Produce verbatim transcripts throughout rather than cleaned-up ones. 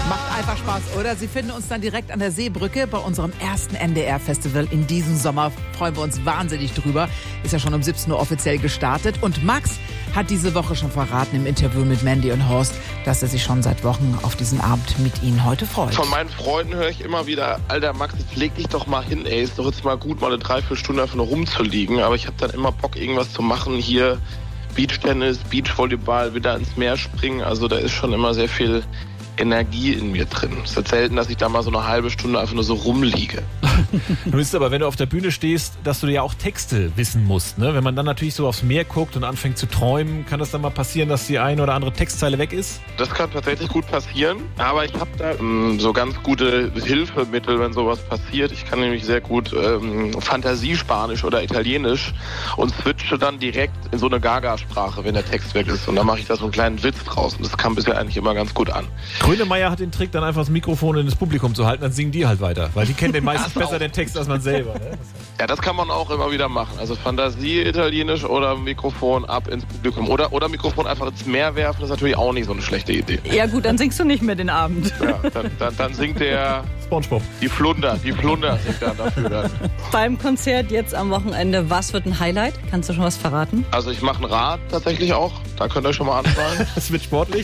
Macht einfach Spaß, oder? Sie finden uns dann direkt an der Seebrücke bei unserem ersten N D R-Festival in diesem Sommer. Freuen wir uns wahnsinnig drüber. Ist ja schon um siebzehn Uhr offiziell gestartet. Und Max hat diese Woche schon verraten im Interview mit Mandy und Horst, dass er sich schon seit Wochen auf diesen Abend mit Ihnen heute freut. Von meinen Freunden höre ich immer wieder, Alter Max, jetzt leg dich doch mal hin, ey. Ist doch jetzt mal gut, mal eine Dreiviertelstunde einfach nur rumzuliegen. Aber ich habe dann immer Bock, irgendwas zu machen hier. Beachtennis, Beachvolleyball, wieder ins Meer springen. Also da ist schon immer sehr viel Energie in mir drin. Es ist selten, dass ich da mal so eine halbe Stunde einfach nur so rumliege. Nun ist es aber, wenn du auf der Bühne stehst, dass du ja auch Texte wissen musst. Ne? Wenn man dann natürlich so aufs Meer guckt und anfängt zu träumen, kann das dann mal passieren, dass die eine oder andere Textzeile weg ist? Das kann tatsächlich gut passieren, aber ich habe da ähm, so ganz gute Hilfemittel, wenn sowas passiert. Ich kann nämlich sehr gut ähm, Fantasiespanisch oder Italienisch und switche dann direkt in so eine Gaga-Sprache, wenn der Text weg ist. Und dann mache ich da so einen kleinen Witz draus. Und das kam bisher eigentlich immer ganz gut an. Grönemeyer hat den Trick, dann einfach das Mikrofon in das Publikum zu halten, dann singen die halt weiter. Weil die kennen den meistens besser den Text als man selber. Ne? Ja, das kann man auch immer wieder machen. Also Fantasie, Italienisch oder Mikrofon ab ins Publikum. Oder, oder Mikrofon einfach ins Meer werfen, ist natürlich auch nicht so eine schlechte Idee. Ja gut, dann singst du nicht mehr den Abend. Ja, dann, dann, dann singt der SpongeBob. Die Flunder, die Flunder singt dann dafür dann. Beim Konzert jetzt am Wochenende, was wird ein Highlight? Kannst du schon was verraten? Also ich mache ein Rad tatsächlich auch. Da könnt ihr schon mal anfangen. Das wird sportlich.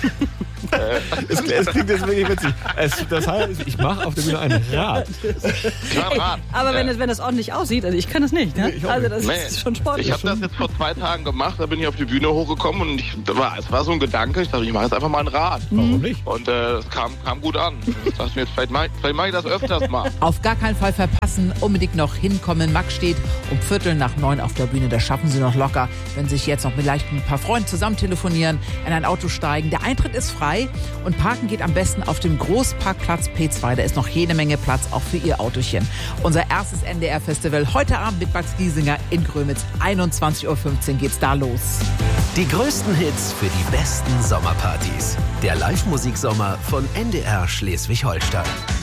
Ja? es, es klingt jetzt wirklich witzig. Es, das heißt, ich mache auf der Bühne ein Rad. Ich mach ein Rad. Aber wenn, ja. es, wenn das ordentlich aussieht, also ich kann das nicht. Ne? Nee, also das nee. ist schon sportlich. Ich habe das jetzt vor zwei Tagen gemacht, da bin ich auf die Bühne hochgekommen und ich, da war, es war so ein Gedanke, ich dachte, ich mache jetzt einfach mal ein Rad. Warum nicht? Und äh, es kam, kam gut an. Ich dachte mir, jetzt, vielleicht mache vielleicht mach ich das öfters mal. Auf gar keinen Fall verpassen, unbedingt noch hinkommen. Max steht um Viertel nach neun auf der Bühne, das schaffen Sie noch locker, wenn Sie sich jetzt noch vielleicht ein paar Freunden zusammen telefonieren, in ein Auto steigen. Der Eintritt ist frei und parken geht am besten auf dem Großparkplatz P zwei. Da ist noch jede Menge Platz, auch für Ihr Autochen. Unser erstes N D R-Festival heute Abend mit Max Giesinger in Grömitz. einundzwanzig Uhr fünfzehn geht's da los. Die größten Hits für die besten Sommerpartys. Der Live-Musiksommer von N D R Schleswig-Holstein.